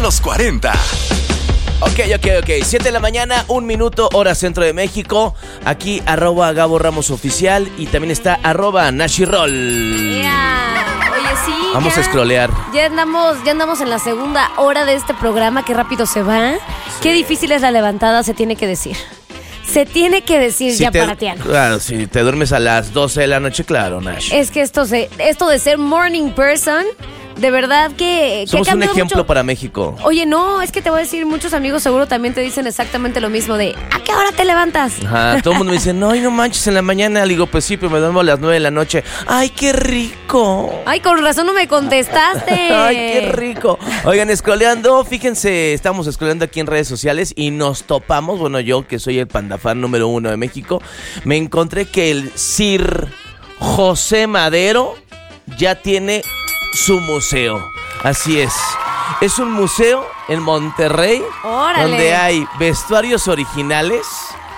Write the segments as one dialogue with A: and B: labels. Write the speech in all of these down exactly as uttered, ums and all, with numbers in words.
A: los cuarenta.
B: Ok, ok, ok. siete de la mañana, un minuto, hora centro de México. Aquí, arroba Gabo Ramos Oficial. Y también está arroba Nashirol.
C: Yeah. Oye, sí.
B: Vamos
C: ya,
B: a scrollear.
C: Ya andamos, ya andamos en la segunda hora de este programa. Qué rápido se va. Sí. Qué difícil es la levantada, se tiene que decir. Se tiene que decir si ya
B: te,
C: para Tiano.
B: Claro, si te duermes a las doce de la noche, claro, Nash.
C: Es que esto, se, esto de ser morning person... De verdad que...
B: Somos
C: que
B: un ejemplo
C: mucho.
B: Para México.
C: Oye, no, es que te voy a decir, muchos amigos seguro también te dicen exactamente lo mismo de ¿a qué hora te levantas?
B: Ajá, todo el mundo me dice, no, no manches, en la mañana. Le digo, pues sí, pero me duermo a las nueve de la noche. ¡Ay, qué rico!
C: Ay, con razón no me contestaste.
B: ¡Ay, qué rico! Oigan, scrolleando, fíjense, estamos scrolleando aquí en redes sociales y nos topamos, bueno, yo que soy el pandafán número uno de México, me encontré que el Sir José Madero ya tiene su museo. Así es. Es un museo en Monterrey.
C: ¡Órale!
B: Donde hay vestuarios originales,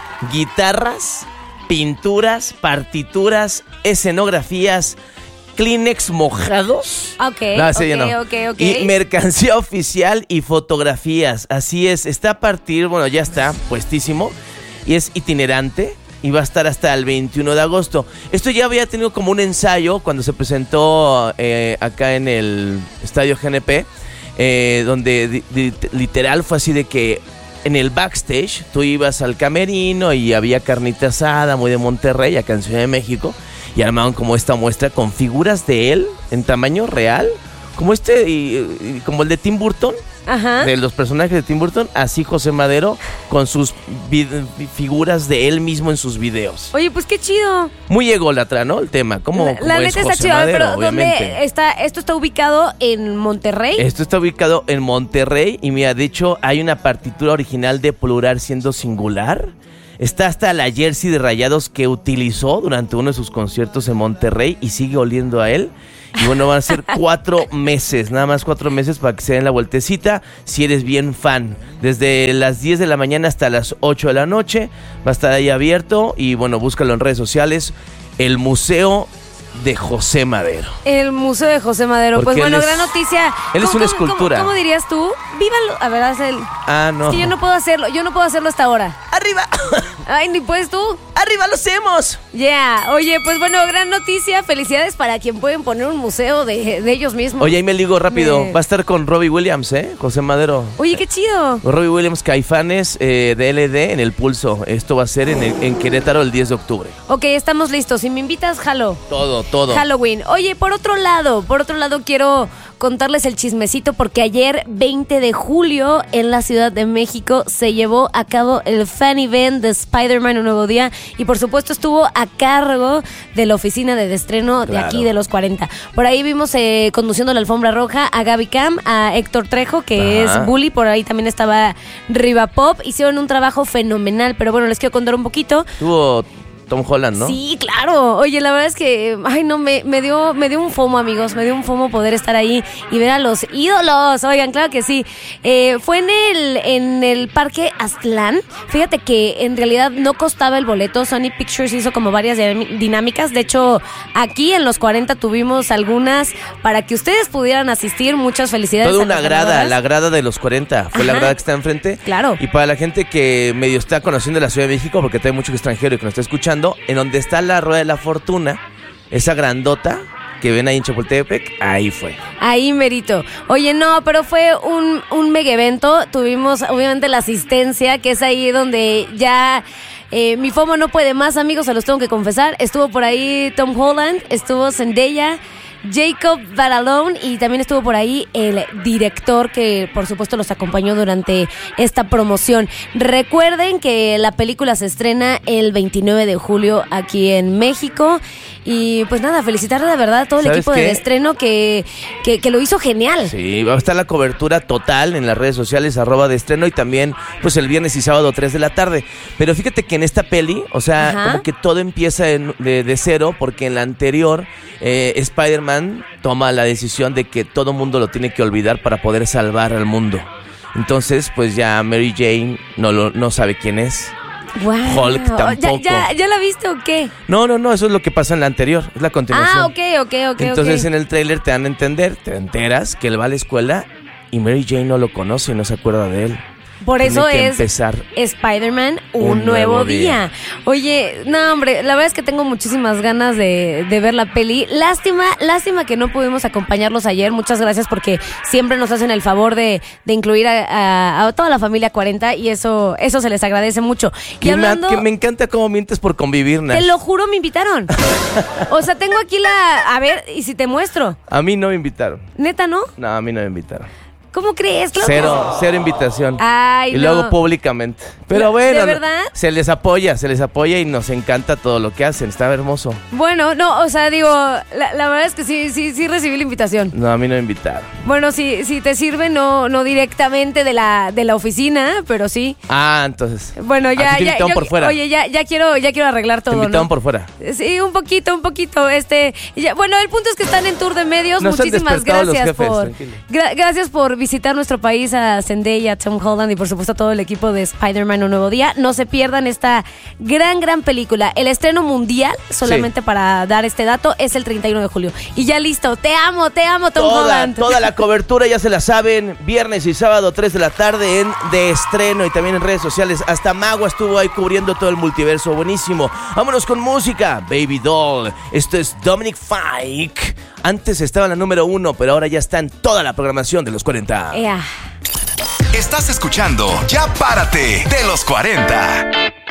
B: guitarras, pinturas, partituras, escenografías, Kleenex mojados.
C: Ok,
B: no, sí,
C: ok,
B: no.
C: ok, ok.
B: Y mercancía oficial y fotografías. Así es. Está a partir, bueno, ya está puestísimo. Y es itinerante. Y va a estar hasta el veintiuno de agosto. Esto ya había tenido como un ensayo cuando se presentó eh, acá en el Estadio G N P, eh, donde di, di, literal fue así de que en el backstage tú ibas al camerino y había carnita asada muy de Monterrey, acá en Ciudad de México, y armaron como esta muestra con figuras de él en tamaño real, como este, y, y como el de Tim Burton.
C: Ajá.
B: De los personajes de Tim Burton, así José Madero con sus vid- figuras de él mismo en sus videos.
C: Oye, pues qué chido.
B: Muy ególatra, ¿no? El tema. ¿Cómo,
C: La,
B: cómo
C: la
B: es
C: neta
B: José
C: está chido,
B: Madero,
C: pero
B: obviamente?
C: ¿dónde está? ¿Esto está ubicado en Monterrey?
B: Esto está ubicado en Monterrey y mira, de hecho hay una partitura original de plural siendo singular. Está hasta la jersey de Rayados que utilizó durante uno de sus conciertos en Monterrey y sigue oliendo a él. Y bueno, van a ser cuatro meses, nada más cuatro meses para que se den la vueltecita. Si eres bien fan, desde las diez de la mañana hasta las ocho de la noche va a estar ahí abierto. Y bueno, búscalo en redes sociales, el Museo de José Madero.
C: El Museo de José Madero.
B: Porque
C: Pues bueno,
B: él es-
C: gran noticia.
B: él es
C: ¿Cómo-
B: una
C: cómo-
B: escultura.
C: ¿Cómo, cómo dirías tú? Vívalo. A ver, haz el...
B: Ah, no.
C: Es que yo no puedo hacerlo, yo no puedo hacerlo hasta ahora.
B: ¡Arriba!
C: Ay, ni puedes tú.
B: ¡Arriba lo hacemos!
C: Ya, yeah. Oye, pues bueno, gran noticia. Felicidades para quien pueden poner un museo de, de ellos mismos.
B: Oye, ahí me ligo rápido.
C: Me-
B: Va a estar con Robbie Williams, ¿eh? José Madero.
C: Oye, qué chido.
B: Robbie Williams, Caifanes, eh, de L D en el Pulso. Esto va a ser en, el- en Querétaro el diez de octubre.
C: Ok, estamos listos. Si me invitas, jalo.
B: Todo, todo.
C: Halloween. Oye, por otro lado, por otro lado quiero contarles el chismecito porque ayer, veinte de julio, en la Ciudad de México se llevó a cabo el fan event de Spider-Man Un Nuevo Día y por supuesto estuvo a cargo de la oficina de estreno de
B: Claro.
C: aquí de los cuarenta. Por ahí vimos eh, conduciendo la alfombra roja a Gaby Cam, a Héctor Trejo, que
B: Ajá.
C: es Bully, por ahí también estaba Riva Pop. Hicieron un trabajo fenomenal, pero bueno, les quiero contar un poquito.
B: Tuvo Tom Holland, ¿no?
C: Sí, claro. Oye, la verdad es que, ay, no, me, me dio me dio un fomo, amigos. Me dio un fomo poder estar ahí y ver a los ídolos. Oigan, claro que sí. Eh, fue en el, en el Parque Aztlán. Fíjate que en realidad no costaba el boleto. Sony Pictures hizo como varias dinam- dinámicas. De hecho, aquí en los cuarenta tuvimos algunas para que ustedes pudieran asistir. Muchas felicidades.
B: Toda
C: a
B: una
C: las
B: grada,
C: ganadoras.
B: la grada de los cuarenta. Fue la
C: Ajá.
B: grada que está enfrente.
C: Claro.
B: Y para la gente que medio está conociendo la Ciudad de México, porque hay mucho extranjero y que nos está escuchando, en donde está la Rueda de la Fortuna, esa grandota que ven ahí en Chapultepec, ahí fue.
C: Ahí merito. Oye, no, pero fue un, un mega evento. Tuvimos, obviamente, la asistencia, que es ahí donde ya eh, mi FOMO no puede más, amigos, se los tengo que confesar. Estuvo por ahí Tom Holland, estuvo Zendaya, Jacob Batalon y también estuvo por ahí el director que por supuesto los acompañó durante esta promoción. Recuerden que la película se estrena el veintinueve de julio aquí en México y pues nada, felicitar de verdad a todo el
B: ¿Sabes
C: equipo
B: qué?
C: de estreno que, que, que lo hizo genial.
B: Sí, va a estar la cobertura total en las redes sociales, arroba de estreno y también pues el viernes y sábado tres de la tarde. Pero fíjate que en esta peli, o sea,
C: Ajá.
B: como que todo empieza en- de, de cero porque en la anterior eh, Spider-Man toma la decisión de que todo mundo lo tiene que olvidar para poder salvar al mundo. Entonces pues ya Mary Jane no, lo, no sabe quién es.
C: Wow.
B: Hulk tampoco.
C: ¿Ya, ya, ¿Ya la viste o qué?
B: No, no, no, eso es lo que pasa en la anterior, es la continuación.
C: Ah, ok, ok, ok.
B: Entonces
C: ok.
B: en el tráiler te dan a entender, te enteras que él va a la escuela y Mary Jane no lo conoce, no se acuerda de él.
C: Por
B: Tiene
C: eso
B: que
C: es
B: empezar
C: Spider-Man, un, un nuevo, nuevo día. día. Oye, no, hombre, la verdad es que tengo muchísimas ganas de, de ver la peli. Lástima, lástima que no pudimos acompañarlos ayer. Muchas gracias porque siempre nos hacen el favor de, de incluir a, a, a toda la familia cuarenta y eso, eso se les agradece mucho.
B: Que,
C: y hablando,
B: me, que me encanta cómo mientes por convivir, Nash.
C: Te lo juro, me invitaron. O sea, tengo aquí la... A ver, ¿y si te muestro?
B: A mí no me invitaron.
C: ¿Neta no?
B: No, a mí no me invitaron.
C: ¿Cómo crees? Claro
B: cero,
C: que...
B: cero invitación.
C: Ay,
B: y
C: no.
B: luego públicamente. Pero bueno,
C: ¿de verdad?
B: Se les apoya, se les apoya y nos encanta todo lo que hacen. Está hermoso.
C: Bueno, no, o sea, digo, la, la verdad es que sí, sí, sí recibí la invitación.
B: No, a mí no me invitaron.
C: Bueno, si, si te sirve, no, no directamente de la, de la oficina, pero sí.
B: Ah, entonces.
C: Bueno, ya,
B: Aquí te
C: ya.
B: invitaron
C: Yo,
B: por fuera.
C: Oye, ya, ya quiero, ya quiero arreglar todo.
B: Te invitaron,
C: ¿no?
B: por fuera.
C: Sí, un poquito, un poquito. Este, ya, bueno, el punto es que están en tour de medios.
B: Nos
C: Muchísimas gracias
B: jefes,
C: por, gra- gracias por visitar nuestro país, a Zendaya, a Tom Holland y por supuesto a todo el equipo de Spider-Man Un Nuevo Día. No se pierdan esta gran, gran película. El estreno mundial, solamente sí. para dar este dato, es el treinta y uno de julio. Y ya listo. Te amo, te amo, Tom
B: toda,
C: Holland.
B: Toda la cobertura, ya se la saben. Viernes y sábado, tres de la tarde en De Estreno y también en redes sociales. Hasta Magua estuvo ahí cubriendo todo el multiverso. Buenísimo. Vámonos con música. Baby Doll. Esto es Dominic Fike. Antes estaba en la número uno, pero ahora ya está en toda la programación de los cuarenta.
C: Yeah.
A: Estás escuchando Ya Párate de los cuarenta.